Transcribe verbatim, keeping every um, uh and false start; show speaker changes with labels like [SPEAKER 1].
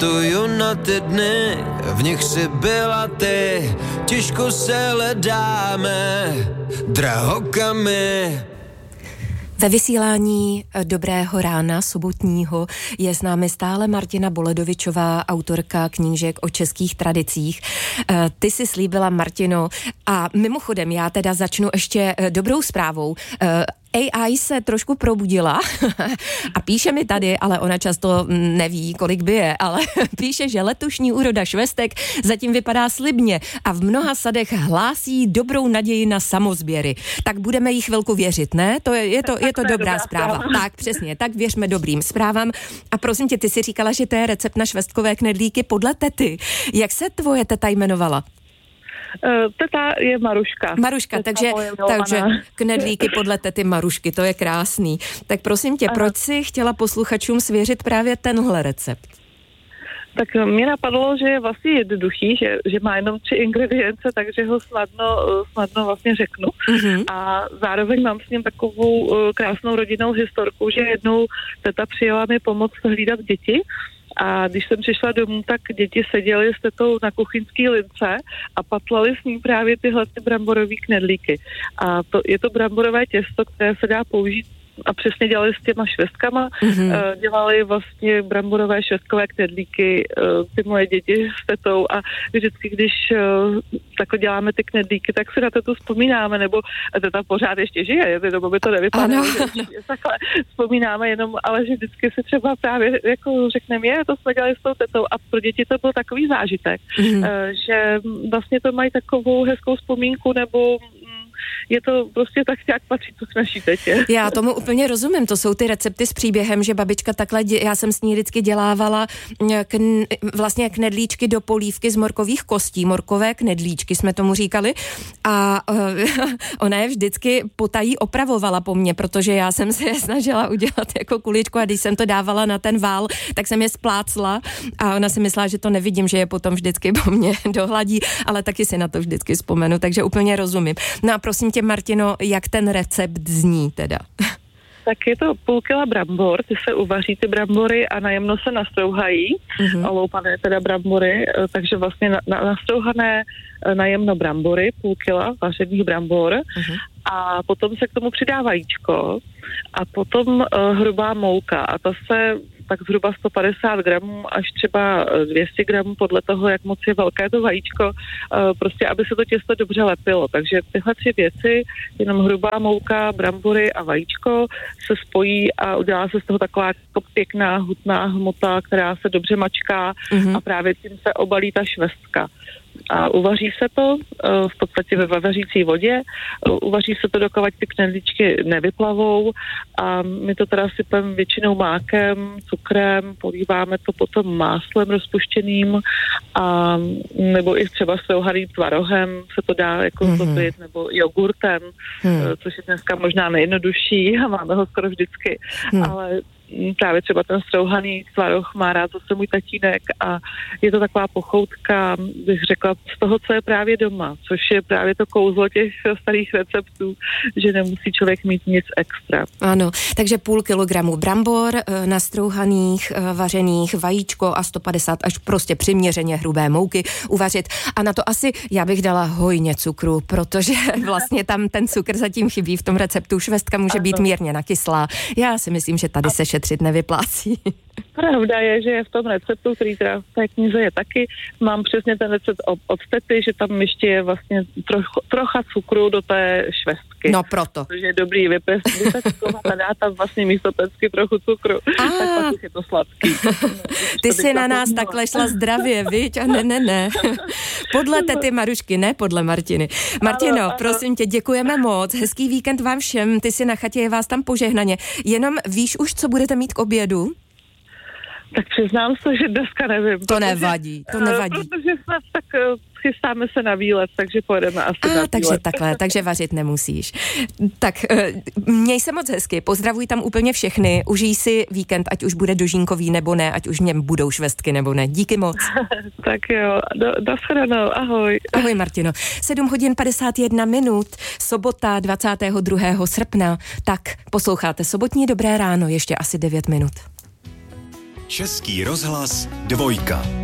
[SPEAKER 1] Pamatuju na ty dny, v nich si byla ty, těžko se hledáme, drahokamy.
[SPEAKER 2] Ve vysílání Dobrého rána sobotního je s námi stále Martina Boledovičová, autorka knížek o českých tradicích. Ty jsi slíbila, Martino, a mimochodem já teda začnu ještě dobrou zprávou. A I se trošku probudila a píše mi tady, ale ona často neví, kolik by je, ale píše, že letošní úroda švestek zatím vypadá slibně a v mnoha sadech hlásí dobrou naději na samozběry. Tak budeme jí chvilku věřit, ne? To je, je to, je to dobrá zpráva. Tak, přesně, tak věřme dobrým zprávám. A prosím tě, ty jsi říkala, že to je recept na švestkové knedlíky podle tety. Jak se tvoje teta jmenovala?
[SPEAKER 3] Uh, teta je Maruška.
[SPEAKER 2] Maruška,
[SPEAKER 3] teta
[SPEAKER 2] takže, takže knedlíky podle tety Marušky, to je krásný. Tak prosím tě, Aha. proč jsi chtěla posluchačům svěřit právě tenhle recept?
[SPEAKER 3] Tak mě napadlo, že je vlastně jednoduchý, že, že má jenom tři ingredience, takže ho snadno, snadno vlastně řeknu. Mm-hmm. A zároveň mám s ním takovou uh, krásnou rodinnou historku, že jednou teta přijela mi pomoct hlídat děti. A když jsem přišla domů, tak děti seděly s tetou na kuchyňský lince a patlali s ní právě tyhle ty bramborový knedlíky. A to, je to bramborové těsto, které se dá použít a přesně dělali s těma švestkama, mm-hmm. dělali vlastně bramborové švestkové knedlíky ty moje děti s tetou a vždycky, když takhle děláme ty knedlíky, tak si na tetu vzpomínáme, nebo teta pořád ještě žije, nebo by to nevypadalo, ano, že ano. Takhle vzpomínáme jenom, ale že vždycky si třeba právě jako řekneme, je, to jsme dělali s tou tetou a pro děti to byl takový zážitek, mm-hmm. že vlastně to mají takovou hezkou vzpomínku, nebo je to prostě tak, jak patří to k naší tetě.
[SPEAKER 2] Já tomu úplně rozumím, to jsou ty recepty s příběhem, že babička takhle, dě, já jsem s ní vždycky dělávala kn, vlastně knedlíčky do polívky z morkových kostí, morkové knedlíčky jsme tomu říkali a uh, ona je vždycky potají opravovala po mně, protože já jsem se je snažila udělat jako kuličku a když jsem to dávala na ten vál, tak jsem je splácla a ona si myslela, že to nevidím, že je potom vždycky po mně dohladí, ale taky si na to vždycky vzpomenu, takže úplně rozumím. No a prosím tě, Martino, jak ten recept zní teda?
[SPEAKER 3] Tak je to půl kila brambor, ty se uvaří ty brambory a najemno se nastrouhají, uh-huh. oloupané teda brambory, takže vlastně na, na, nastrouhané najemno brambory, půl kila vařených brambor uh-huh. a potom se k tomu přidá vajíčko a potom uh, hrubá mouka a ta se tak zhruba sto padesát gramů až třeba dvě stě gramů podle toho, jak moc je velké to vajíčko, prostě aby se to těsto dobře lepilo. Takže tyhle tři věci, jenom hrubá mouka, brambory a vajíčko se spojí a udělá se z toho taková jako pěkná, hutná hmota, která se dobře mačká mm-hmm. a právě tím se obalí ta švestka. A uvaří se to v podstatě ve vařící vodě, uvaří se to, dokud ty knedlíčky nevyplavou a my to teda sypeme většinou mákem, cukrem, políváme to potom máslem rozpuštěným a nebo i třeba s touhaným tvarohem se to dá jako mm-hmm. topit, nebo jogurtem, mm. což je dneska možná nejjednodušší a máme ho skoro vždycky, mm. ale právě třeba ten strouhaný tvaroh má rád zase můj tatínek a je to taková pochoutka, bych řekla, z toho, co je právě doma, což je právě to kouzlo těch starých receptů, že nemusí člověk mít nic extra.
[SPEAKER 2] Ano, takže půl kilogramu brambor, nastrouhaných, vařených, vajíčko a sto padesát až prostě přiměřeně hrubé mouky uvařit. A na to asi já bych dala hojně cukru, protože vlastně tam ten cukr zatím chybí v tom receptu. Švestka může být mírně nakyslá. Já si myslím, že tady se šetřit nevyplácí.
[SPEAKER 3] Pravda je, že je v tom receptu, který teda v té knize je taky, mám přesně ten recept od tety, že tam ještě je vlastně troch, trocha cukru do té švestky.
[SPEAKER 2] No proto.
[SPEAKER 3] Protože je dobrý vypeskovat a dá tam vlastně místo pecky trochu cukru. A tak pak už je to sladký.
[SPEAKER 2] Ty jsi na nás takhle šla zdravě, viď? A ne, ne, ne. Podle tety Marušky, ne podle Martiny. Martino, ano, ano. Prosím tě, děkujeme moc. Hezký víkend vám všem. Ty si na chatě, je vás tam požehnaně. Jenom víš už, co budete mít k obědu?
[SPEAKER 3] Tak přiznám se, že dneska nevím.
[SPEAKER 2] To protože, nevadí, to nevadí.
[SPEAKER 3] Protože jsme tak chystáme se na výlet, takže pojedeme asi
[SPEAKER 2] A,
[SPEAKER 3] na
[SPEAKER 2] takže
[SPEAKER 3] výlet.
[SPEAKER 2] takhle, takže vařit nemusíš. Tak měj se moc hezky, pozdravuj tam úplně všechny, užij si víkend, ať už bude dožínkový nebo ne, ať už v něm budou švestky nebo ne. Díky moc.
[SPEAKER 3] Tak jo, do, do shledanou, ahoj.
[SPEAKER 2] Ahoj Martino. sedm hodin padesát jedna minut, sobota dvacátého druhého srpna. Tak posloucháte sobotní Dobré ráno, ještě asi devět minut.
[SPEAKER 4] Český rozhlas dvojka.